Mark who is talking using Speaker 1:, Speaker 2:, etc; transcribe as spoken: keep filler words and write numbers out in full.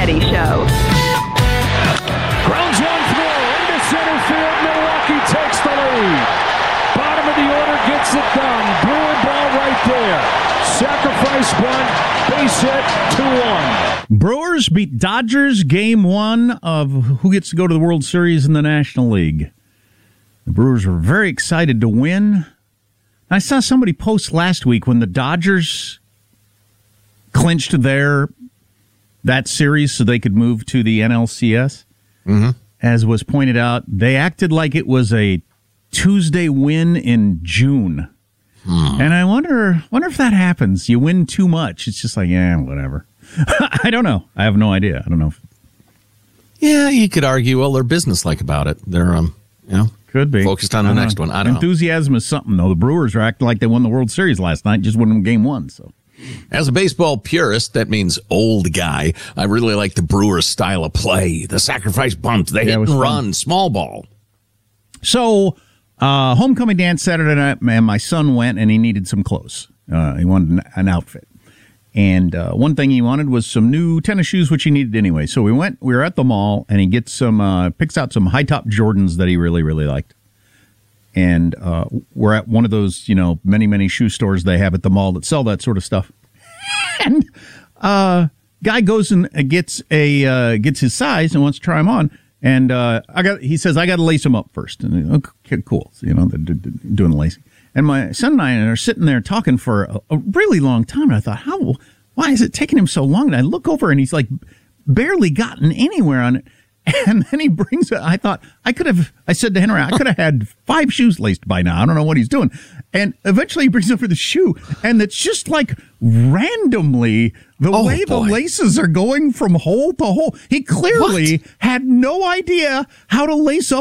Speaker 1: Petty Show.
Speaker 2: Grounds one throw into center field. Milwaukee takes the lead. Bottom of the order gets it done. Brewer ball right there. Sacrifice bunt. Base hit. two one.
Speaker 3: Brewers beat Dodgers game one of who gets to go to the World Series in the National League. The Brewers were very excited to win. I saw somebody post last week when the Dodgers clinched their that series so they could move to the N L C S.
Speaker 4: Mm-hmm.
Speaker 3: As was pointed out, they acted like it was a Tuesday win in June. Hmm. And I wonder wonder if that happens. You win too much. It's just like, yeah, whatever. I don't know. I have no idea. I don't know. If...
Speaker 4: Yeah, you could argue, well, they're businesslike about it. They're, um, you know,
Speaker 3: could be
Speaker 4: focused on the next
Speaker 3: know.
Speaker 4: one. I don't
Speaker 3: Enthusiasm
Speaker 4: know.
Speaker 3: is something, though. The Brewers are acting like they won the World Series last night, just won game one. So,
Speaker 4: as a baseball purist, that means old guy. I really like the Brewers' style of play. The sacrifice bunt, the
Speaker 3: yeah,
Speaker 4: hit and
Speaker 3: fun.
Speaker 4: run, small ball.
Speaker 3: So, uh, homecoming dance Saturday night, and my son went, and he needed some clothes. Uh, he wanted an, an outfit. And uh, one thing he wanted was some new tennis shoes, which he needed anyway. So we went, we were at the mall, and he gets some, uh, picks out some high-top Jordans that he really, really liked. And uh, we're at one of those, you know, many, many shoe stores they have at the mall that sell that sort of stuff. And uh, guy goes and gets a uh, gets his size and wants to try them on. And uh, I got, he says, I got to lace them up first. And okay, cool. So, you know, they're doing the lacing. And my son and I are sitting there talking for a, a really long time. And I thought, how, why is it taking him so long? And I look over and he's like barely gotten anywhere on it. And then he brings it. I thought I could have, I said to Henry, I could have had five shoes laced by now. I don't know what he's doing. And eventually he brings over the shoe. And it's just like randomly the
Speaker 4: oh,
Speaker 3: way
Speaker 4: boy.
Speaker 3: the laces are going from hole to hole. He clearly
Speaker 4: what?
Speaker 3: had no idea how to lace up